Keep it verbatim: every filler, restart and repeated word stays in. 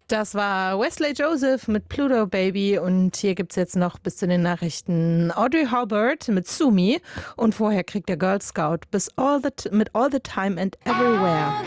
Das war Wesley Joseph mit Pluto Baby und hier gibt's jetzt noch bis zu den Nachrichten Audrey Hobart mit Sumi und vorher kriegt der Girl Scout bis all the t- mit All the Time and Everywhere.